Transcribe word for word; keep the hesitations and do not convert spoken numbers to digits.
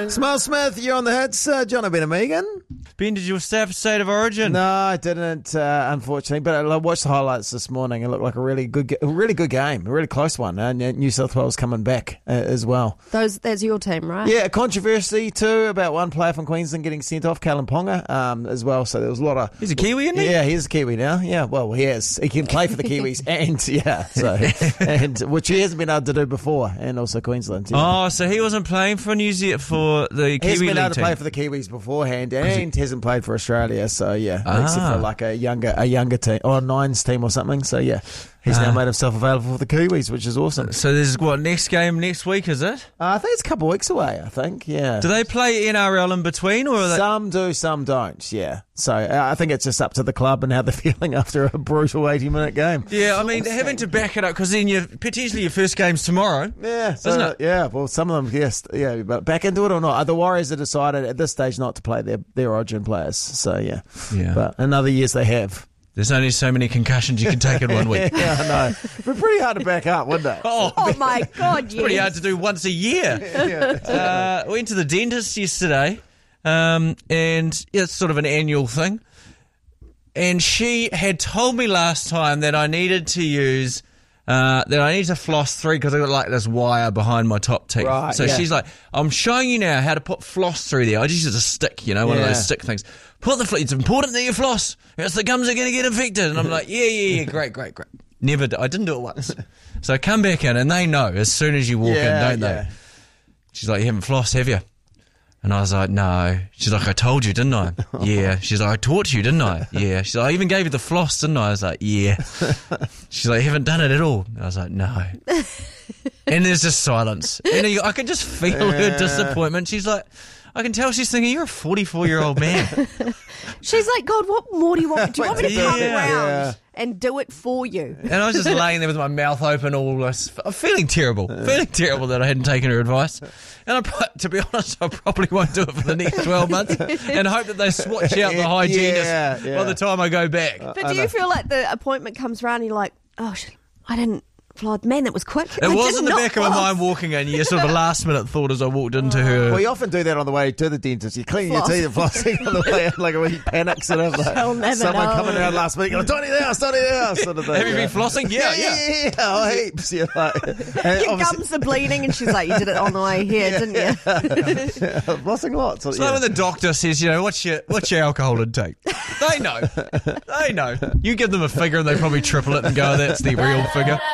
Smile Smith, you're on the hits. Uh, John O'Ben and Megan. Ben, did you stay for State of Origin? No, I didn't, uh, unfortunately. But I watched the highlights this morning. It looked like a really good, a really good game, a really close one. Uh, New South Wales coming back uh, as well. Those, that's your team, right? Yeah, controversy too about one player from Queensland getting sent off, Kalen Ponga, um, as well. So there was a lot of. He's a Kiwi, isn't he? Yeah, he's a Kiwi now. Yeah, well, he is. He can play for the Kiwis, and yeah, so and which he hasn't been able to do before, and also Queensland. Yeah. Oh, so he wasn't playing for New Zealand for the Kiwi He hasn't been able to team. play for the Kiwis beforehand, and he hasn't played for Australia. So yeah, Ah. except for like a younger, a younger team or a nines team or something. So yeah, he's now Ah. made himself available for the Kiwis, which is awesome. So there's what next game next week, is it? Uh, I think it's a couple of weeks away. I think, yeah. Do they play N R L in between, or are they? Some do, some don't. Yeah. So uh, I think it's just up to the club and how they're feeling after a brutal eighty-minute game. Yeah, I mean, having to back it up because then you potentially your first game's tomorrow. Yeah, so, Isn't it? Yeah, well, some of them, yes, yeah, but back into it or not. The Warriors have decided at this stage not to play their their Origin players. So yeah, Yeah. But in other years they have. There's only so many concussions you can take in one week. Yeah, I know. But pretty hard to back up, wouldn't it? Oh, Oh my God, yes. pretty hard to do once a year. Uh, went to the dentist yesterday, um, and it's sort of an annual thing. And she had told me last time that I needed to use, uh, that I need to floss through because I got like this wire behind my top teeth. Right, so yeah. she's like, I'm showing you now how to put floss through there. I just use a stick, you know, one of Yeah. those stick things. Put the, fl- it's important that you floss, else the gums are going to get infected. And I'm like, yeah, yeah, yeah, great, great, great. Never, d- I didn't do it once. So I come back in and they know as soon as you walk Yeah, in, don't yeah. they? She's like, you haven't flossed, have you? And I was like, no. She's like, I told you, didn't I? Yeah. She's like, I taught you, didn't I? Yeah. She's like, I even gave you the floss, didn't I? I was like, yeah. She's like, you haven't done it at all. I was like, no. And there's just silence. And you- I could just feel her disappointment. She's like, I can tell she's thinking, you're a forty-four-year-old man. She's like, God, what more do you want? Do you want me to come Yeah. around Yeah. and do it for you? And I was just laying there with my mouth open, all this. I'm feeling terrible. Feeling terrible that I hadn't taken her advice. And I, pro- to be honest, I probably won't do it for the next twelve months and hope that they swatch out the hygienist Yeah, yeah. by the time I go back. But do you feel like the appointment comes around and you're like, oh, shit, I didn't flood. Man, that was quick. It was in the back of my mind walking in. Yeah, sort of a last minute thought as I walked into her. Well, you often do that on the way to the dentist. You clean Floss. your teeth and flossing on the way in, like when you panic, sort of like She'll never someone know. coming around last minute, going, Tony house, Tony house, sort of thing. Have you been yeah. flossing? Yeah, yeah. yeah, yeah, yeah. Oh, heaps. Yeah, like, and Your obviously- gums are bleeding, and she's like, you did it on the way here, didn't you? flossing lots. It's like when the doctor says, you know, what's your what's your alcohol intake? They know. They know. You give them a figure and they probably triple it and go, that's the real figure.